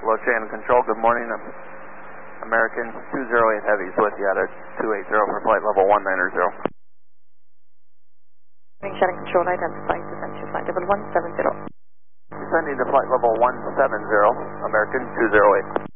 Low Shannon Control, good morning. American 208 Heavies with you at a 280 for flight level 190. Shannon Control, identifying descent to flight level 170. Descending to flight level 170, American 208.